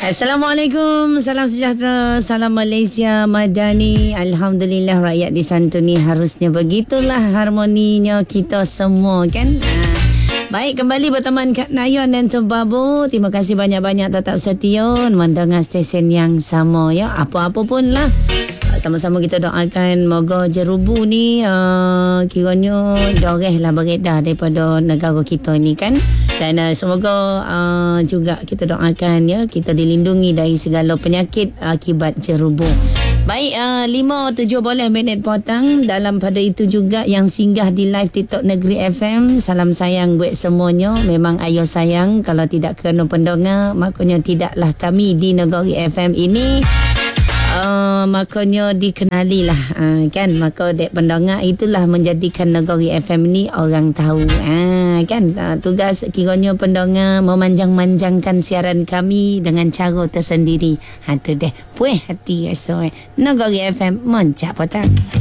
Assalamualaikum, salam sejahtera, salam Malaysia Madani. Alhamdulillah rakyat disantuni, harusnya begitulah harmoninya kita semua kan. Baik, kembali berteman Kak Nayon dan Tebabu. Terima kasih banyak-banyak tetap setia mendengar stesen yang sama ya. Apa-apa pun lah, sama-sama kita doakan moga jerubu ni kiranya doreh lah beredar daripada negara kita ni kan. Dan semoga juga kita doakan ya, kita dilindungi dari segala penyakit akibat jerubu. Baik, 5:07 minit potong. Dalam pada itu juga yang singgah di live TikTok Negeri FM, salam sayang buat semuanya. Memang ayo sayang, kalau tidak kerana pendengar, makanya tidaklah kami di Negeri FM ini makanya dikenali lah kan. Maka dek pendengar itulah menjadikan Negeri FM ni orang tahu kan. Tugas kiranya pendengar memanjang-manjangkan siaran kami dengan cara tersendiri. Tu deh, puih hati rasa Negeri FM moncak petang.